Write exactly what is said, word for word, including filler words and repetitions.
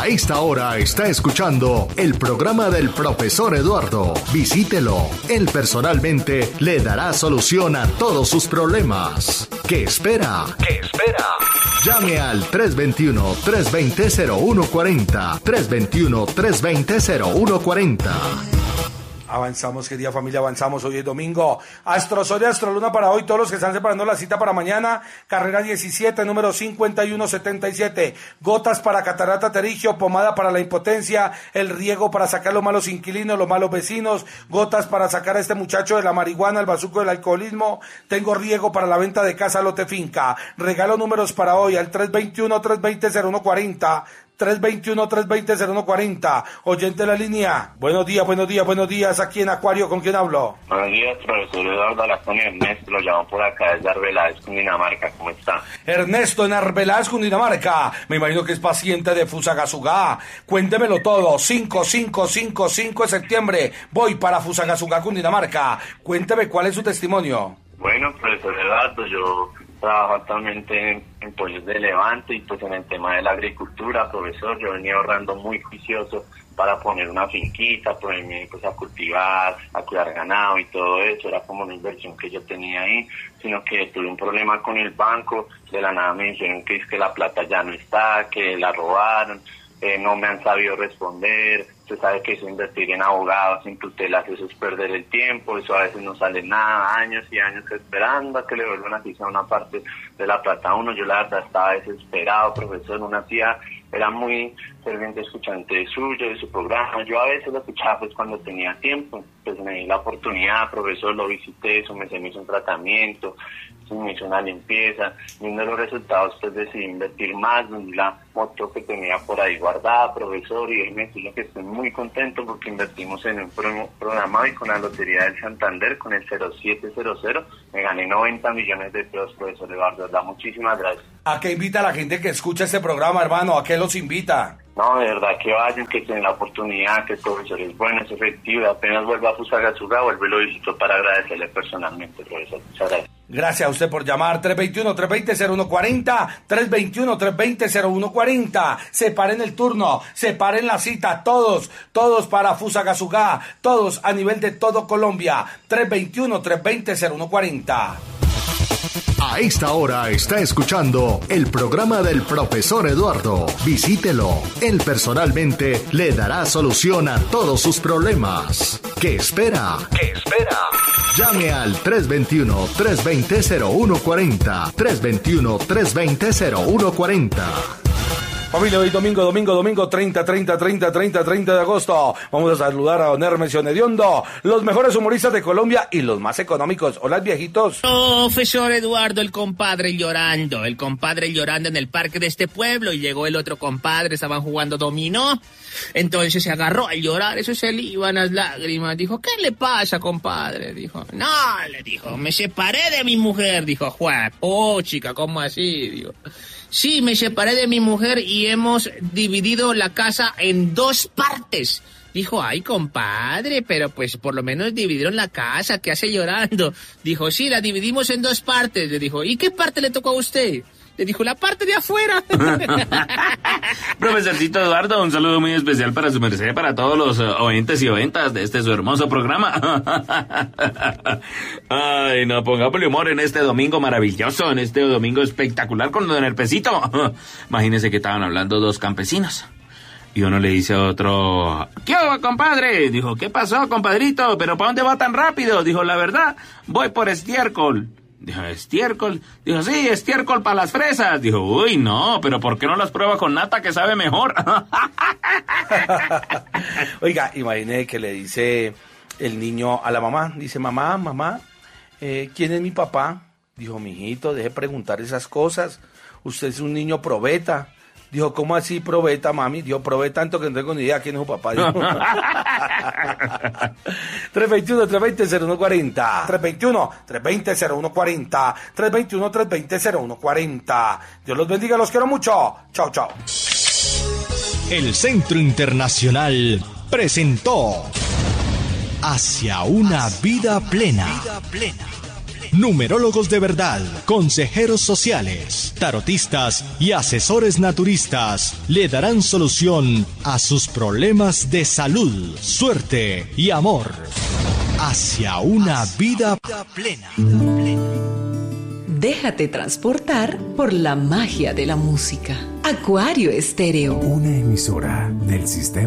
A esta hora está escuchando el programa del profesor Eduardo. Visítelo. Él personalmente le dará solución a todos sus problemas. ¿Qué espera? ¿Qué espera? Llame al tres dos uno, tres dos cero, cero uno cuatro cero, tres dos uno, tres dos cero, cero uno cuatro cero. Avanzamos, querida familia, avanzamos. Hoy es domingo. Astrosol y Astroluna para hoy. Todos los que están separando la cita para mañana. Carrera diecisiete, número cincuenta y uno setenta y siete. Gotas para catarata pterigio, pomada para la impotencia, el riego para sacar los malos inquilinos, los malos vecinos, gotas para sacar a este muchacho de la marihuana, el bazuco del alcoholismo. Tengo riego para la venta de casa, lote, finca. Regalo números para hoy al tres dos uno, tres dos cero, cero uno cuatro cero. tres dos uno, tres dos cero, cero uno cuatro cero. Oyente de la línea. Buenos días, buenos días, buenos días. Aquí en Acuario, ¿con quién hablo? Buenos días, profesor Eduardo Alarcón y Ernesto. Lo llamo por acá desde Arbeláez, Cundinamarca. ¿Cómo está? Ernesto, en Arbeláez, Cundinamarca. Me imagino que es paciente de Fusagasugá. Cuéntemelo todo. cinco, cinco, cinco, cinco de septiembre. Voy para Fusagasugá, Cundinamarca. Cuénteme cuál es su testimonio. Bueno, profesor Eduardo, yo trabajo actualmente en, en Pollos de Levante y pues en el tema de la agricultura, profesor. Yo venía ahorrando muy juicioso para poner una finquita, ponerme pues a cultivar, a cuidar ganado y todo eso. Era como una inversión que yo tenía ahí, sino que tuve un problema con el banco. De la nada me dijeron que es que la plata ya no está, que la robaron, eh, no me han sabido responder. Usted sabe que eso, invertir en abogados, en tutelas, eso es perder el tiempo, eso a veces no sale nada, años y años esperando a que le vuelvan a quitar una parte de la plata a uno. Yo la verdad estaba desesperado, profesor, una tía era muy ferviente escuchante suyo, de su programa. Yo a veces lo escuchaba pues cuando tenía tiempo, pues me di la oportunidad, profesor, lo visité, eso me, se me hizo un tratamiento, se me hizo una limpieza, viendo los resultados pues decidí invertir más, vendí la moto que tenía por ahí guardada, profesor, y me decía que estoy muy contento porque invertimos en un pro- programa y con la Lotería del Santander, con el cero siete cero cero, me gané noventa millones de pesos, profesor Eduardo. Da muchísimas gracias. ¿A qué invita a la gente que escucha este programa, hermano? ¿A qué los invita? No, de verdad, que vayan, que tienen la oportunidad, que el profesor es bueno, es efectivo. Apenas vuelva a Fusagasugá, vuelve y lo visito para agradecerle personalmente, profesor. Muchas gracias. Gracias a usted por llamar. tres dos uno, tres dos cero, cero uno cuatro cero, tres dos uno, tres dos cero, cero uno cuatro cero. Separen el turno, separen la cita, todos, todos para Fusagasugá, todos a nivel de todo Colombia. tres dos uno, tres dos cero, cero uno cuatro cero. A esta hora está escuchando el programa del profesor Eduardo. Visítelo. Él personalmente le dará solución a todos sus problemas. ¿Qué espera? ¿Qué espera? Llame al tres dos uno, tres dos cero, cero uno cuatro cero, tres dos uno, tres dos cero, cero uno cuatro cero. Familia, hoy domingo, domingo, domingo, treinta, treinta, treinta, treinta, treinta de agosto. Vamos a saludar a don Hermes Hediondo, los mejores humoristas de Colombia y los más económicos. Hola, viejitos. Profesor Eduardo, el compadre llorando, el compadre llorando en el parque de este pueblo, y llegó el otro compadre, estaban jugando dominó. Entonces se agarró a llorar, eso se le iban las lágrimas. Dijo, ¿qué le pasa, compadre? Dijo, no, le dijo, me separé de mi mujer. Dijo, Juan, oh, chica, ¿cómo así? Dijo, sí, me separé de mi mujer y hemos dividido la casa en dos partes. Dijo, ay, compadre, pero pues por lo menos dividieron la casa, ¿qué hace llorando? Dijo, sí, la dividimos en dos partes. Le dijo, ¿y qué parte le tocó a usted? Le dijo, la parte de afuera. Profesorcito Eduardo, un saludo muy especial para su merced, para todos los uh, oyentes y oyentas de este su hermoso programa. Ay, no, pongámosle humor en este domingo maravilloso, en este domingo espectacular con Don Herpecito. Imagínense que estaban hablando dos campesinos. Y uno le dice a otro, ¿qué hubo, compadre? Dijo, ¿qué pasó, compadrito? ¿Pero para dónde va tan rápido? Dijo, la verdad, voy por estiércol. Dijo, ¿estiércol? Dijo, sí, estiércol para las fresas. Dijo, uy, no, pero ¿por qué no las prueba con nata que sabe mejor? Oiga, imagine que le dice el niño a la mamá, dice, mamá, mamá, eh, ¿quién es mi papá? Dijo, mijito, deje preguntar esas cosas, usted es un niño probeta. Dijo, ¿cómo así probeta, mami? Dijo, probé tanto que no tengo ni idea quién es su papá. tres dos uno, tres dos cero, cero uno cuatro cero. tres dos uno, tres dos cero, cero uno cuatro cero. tres dos uno, tres dos cero, cero uno cuatro cero. Dios los bendiga, los quiero mucho. Chao, chao. El Centro Internacional presentó Hacia una vida plena. numerólogos de verdad, consejeros sociales, tarotistas y asesores naturistas le darán solución a sus problemas de salud, suerte y amor hacia una vida plena. Déjate transportar por la magia de la música. Acuario Estéreo. Una emisora del sistema